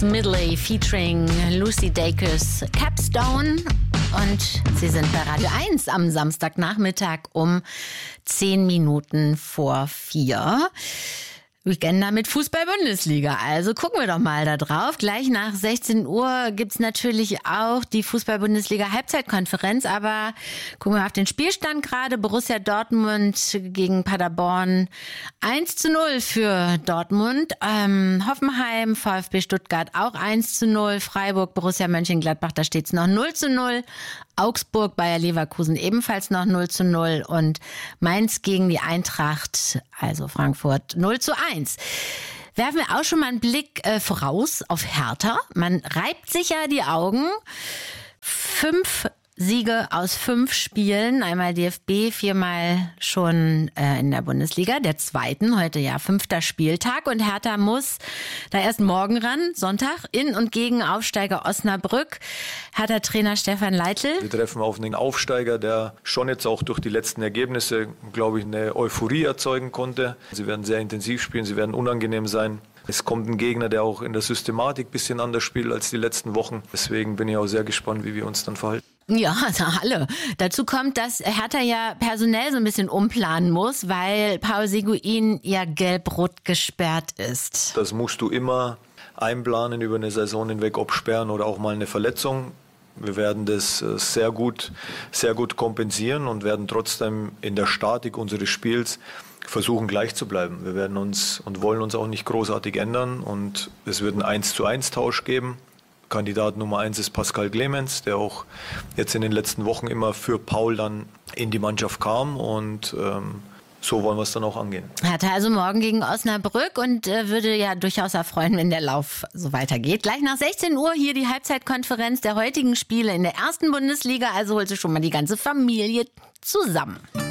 Midley featuring Lucy Dacus, Capstone. Und Sie sind bei Radio 1 am Samstagnachmittag um 10 Minuten vor 4. Weekender mit Fußball-Bundesliga. Also gucken wir doch mal da drauf. Gleich nach 16 Uhr gibt's natürlich auch die Fußball-Bundesliga-Halbzeitkonferenz. Aber gucken wir auf den Spielstand gerade. Borussia Dortmund gegen Paderborn 1:0 für Dortmund. Hoffenheim, VfB Stuttgart auch 1:0. Freiburg, Borussia Mönchengladbach, da steht's noch 0:0. Augsburg, Bayer Leverkusen ebenfalls noch 0:0 und Mainz gegen die Eintracht, also Frankfurt 0:1. Werfen wir auch schon mal einen Blick voraus auf Hertha. Man reibt sich ja die Augen. 5 Siege aus 5 Spielen, einmal DFB, 4-mal schon in der Bundesliga, der zweiten, heute ja 5. Spieltag und Hertha muss da erst morgen ran, Sonntag, in und gegen Aufsteiger Osnabrück. Hertha-Trainer Stefan Leitl. Wir treffen auf einen Aufsteiger, der schon jetzt auch durch die letzten Ergebnisse, glaube ich, eine Euphorie erzeugen konnte. Sie werden sehr intensiv spielen, sie werden unangenehm sein. Es kommt ein Gegner, der auch in der Systematik ein bisschen anders spielt als die letzten Wochen. Deswegen bin ich auch sehr gespannt, wie wir uns dann verhalten. Ja, also alle. Dazu kommt, dass Hertha ja personell so ein bisschen umplanen muss, weil Paul Seguin ja gelb-rot gesperrt ist. Das musst du immer einplanen über eine Saison hinweg, ob sperren oder auch mal eine Verletzung. Wir werden das sehr gut kompensieren und werden trotzdem in der Statik unseres Spiels versuchen, gleich zu bleiben. Wir werden uns und wollen uns auch nicht großartig ändern und es wird einen 1:1 Tausch geben. Kandidat Nummer 1 ist Pascal Clemens, der auch jetzt in den letzten Wochen immer für Paul dann in die Mannschaft kam und so wollen wir es dann auch angehen. Hatte also morgen gegen Osnabrück und würde ja durchaus erfreuen, wenn der Lauf so weitergeht. Gleich nach 16 Uhr hier die Halbzeitkonferenz der heutigen Spiele in der ersten Bundesliga. Also holt sich schon mal die ganze Familie zusammen.